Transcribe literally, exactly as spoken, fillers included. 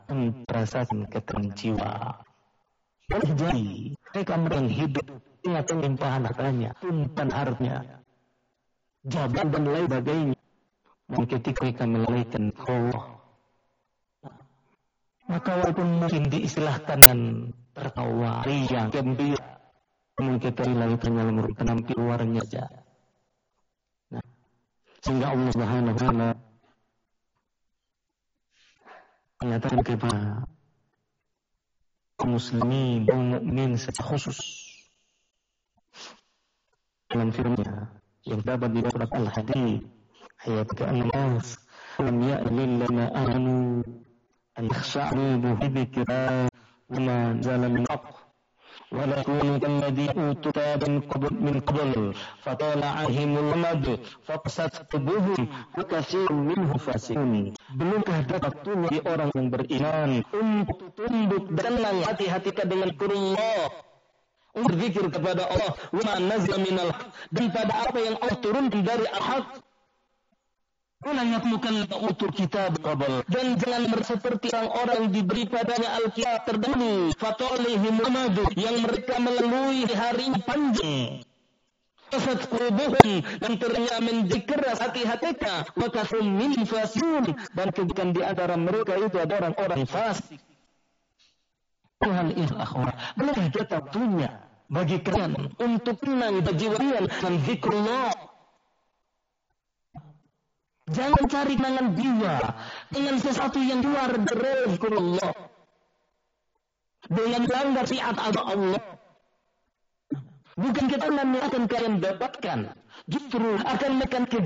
merasakan ketenangan jiwa. Boleh jadi mereka yang hidup ingat limpahan hartanya, tumpahan hartanya, jabatan dan lain sebagainya. Dan ketika mereka melalaikan Allah, maka walaupun mungkin diistilahkan dengan tertawa, riang, gembira, namun kita melalaikan dalam penampilan luarnya saja. Nah, sehingga Allah Subhanahu wa taala menyatakan kepada kaum muslimin dan mukmin secara khusus dalam firman-Nya yang dapat dibaca Al-Hadid ayat ke-enam, "Lam ya'lil lana amanu an yakhsha'u bi dhikra wa ma zala min haqq ولا يكونوا كالذين أوتوا كتابا من قبل فطال عليهم الأمد فقست قلوبهم وكثير منهم فاسقون." Belumkah dapat waktunya di orang yang beriman untuk tunduk dan tenang hati-hatikan dengan Qur'an, berzikir kepada Allah, wa ma nazala minal haq, dan pada apa yang Allah turunkan dari al-haq. Wala yakmukan utul kitab qabl, dan jangan seperti orang-orang yang diberi padanya Alkitab terdahulu, fatolihim amadu, yang mereka melalui hari panjang, fasad qulubuhum, dan ternyata menjadi keras hati-hatinya, wa kasum min fasiun, dan kebukan di antara mereka itu ada orang-orang fasik. Tuhan ikhwah, belum ada waktunya bagi kalian untuk tenang berjiwa dan zikrullah. Jangan cari kenangan jiwa dengan sesuatu yang luar dari Allah, dengan melanggar syiat Allah. Bukan ketenangan yang akan kalian dapatkan, justru akan menekan